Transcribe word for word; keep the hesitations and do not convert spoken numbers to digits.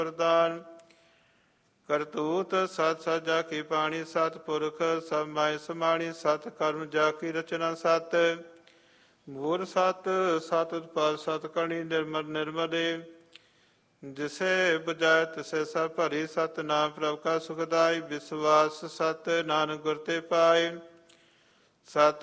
ਵਰਦਾਨ। ਕਰਤੂਤ ਸਤ ਸਤ ਜਾ ਕੀ ਬਾਣੀ, ਸਤ ਪੁਰਖ ਸਭ ਮਾਇ ਸਮਾਣੀ, ਸਤ ਕਰਮ ਜਾ ਕੀ ਰਚਨਾ ਸਤ। ਮੂਲ ਸਤ ਸਤ ਉਤਪਾਦ ਸਤ ਕਰਣੀ, ਨਿਰਮਲ ਨਿਰਮਲੇ ਜਿਸੇ ਬੁਝਾਏ ਤਿਸੇ ਸਭ ਭਰੀ। ਸਤ ਨਾਮ ਪ੍ਰਭ ਕਾ ਸੁਖਦਾਈ, ਵਿਸਵਾਸ ਸਤ ਨਾਨਕ ਗੁਰ ਤੇ ਪਾਏ। ਸਤ